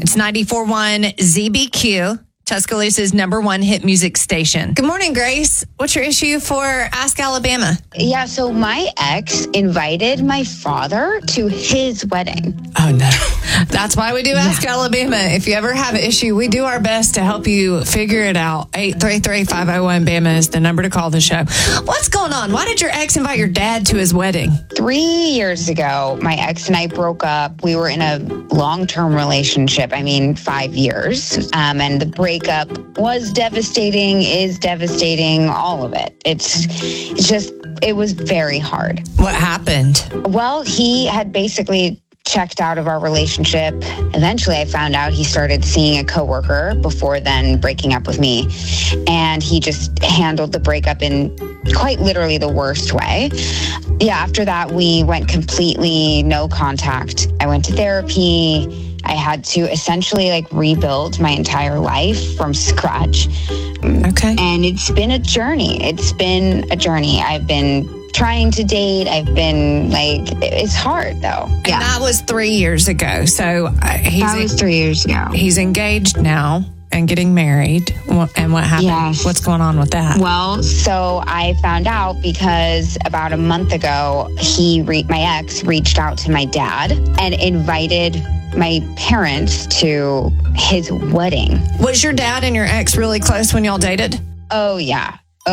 It's 94.1 ZBQ, Tuscaloosa's #1 hit music station. Good morning, Grace. What's your issue for Ask Alabama? Yeah, so my ex invited my father to his wedding. Oh, no. That's why we do Ask Alabama. If you ever have an issue, we do our best to help you figure it out. 833-501-BAMA is the number to call the show. What's going on? Why did your ex invite your dad to his wedding? 3 years ago, my ex and I broke up. We were in a long-term relationship. 5 years. And the breakup was devastating, is devastating, all of it. It was very hard. What happened? Well, he had basically checked out of our relationship. Eventually, I found out he started seeing a coworker before then breaking up with me. And he just handled the breakup in quite literally the worst way. Yeah, after that, we went completely no contact. I went to therapy. I had to essentially rebuild my entire life from scratch. Okay. And it's been a journey. I've been trying to date. I've been it's hard though. And that was 3 years ago. So that was 3 years ago. He's engaged now and getting married. And what happened? Yes. What's going on with that? Well, so I found out because about a month ago, my ex reached out to my dad and invited my parents to his wedding. Was your dad and your ex really close when y'all dated? Oh, yeah.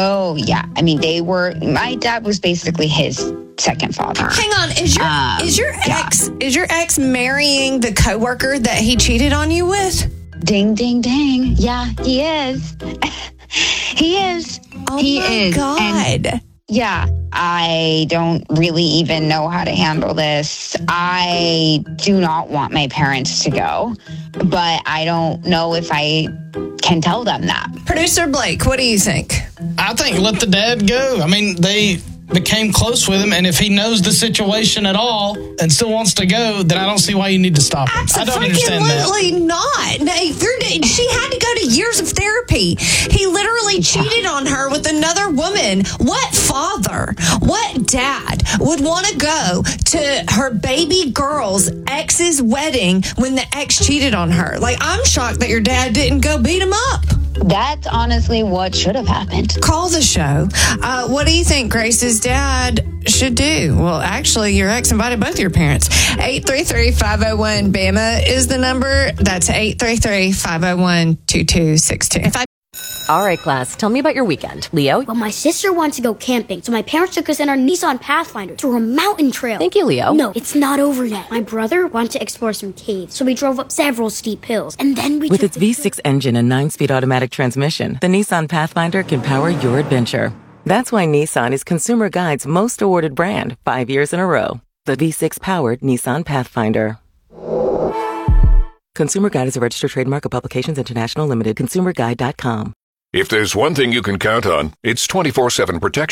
My dad was basically his second father. Hang on, is your ex marrying the coworker that he cheated on you with? Ding, ding, ding. Yeah, he is. He is. Oh he my is. God. And yeah, I don't really even know how to handle this. I do not want my parents to go, but I don't know if I can tell them that. Producer Blake, what do you think? I think let the dad go. They became close with him, and if he knows the situation at all and still wants to go, then I don't see why you need to stop him. I don't understand that. Absolutely not. No, she had to go to years of therapy. He literally cheated on her with another woman. What father, what dad would want to go to her baby girl's ex's wedding when the ex cheated on her? I'm shocked that your dad didn't go beat him up. That's honestly what should have happened. Call the show. What do you think Grace's dad should do? Well, actually, your ex invited both your parents. 833-501-BAMA is the number. That's 833-501-2262. All right, class, tell me about your weekend. Leo? Well, my sister wanted to go camping, so my parents took us in our Nissan Pathfinder through a mountain trail. Thank you, Leo. No, it's not over yet. My brother wanted to explore some caves, so we drove up several steep hills, and then we With its V6 engine and 9-speed automatic transmission, the Nissan Pathfinder can power your adventure. That's why Nissan is Consumer Guide's most awarded brand 5 years in a row. The V6-powered Nissan Pathfinder. Consumer Guide is a registered trademark of Publications International Limited. ConsumerGuide.com. If there's one thing you can count on, it's 24/7 protection.